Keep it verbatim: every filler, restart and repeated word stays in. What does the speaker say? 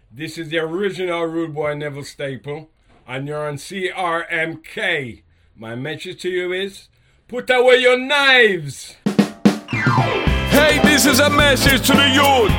This is the original Rude Boy Neville Staple, and you're on C R M K. My message to you is, put away your knives! Hey, this is a message to the youth.